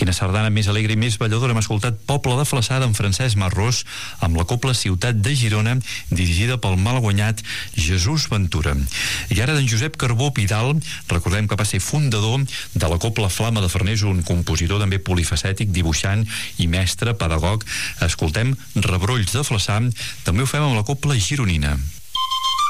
Quina sardana més alegre i més balladora. Hem escoltat Poble de Flaçà d'en Francesc Marrós amb la cobla Ciutat de Girona, dirigida pel malaguanyat Jesús Ventura. I ara d'en Josep Carbó Vidal, recordem que va ser fundador de la cobla Flama de Farners, un compositor també polifacètic, dibuixant i mestre, pedagog. Escoltem Rebrolls de Flaçà, també ho fem amb la cobla gironina.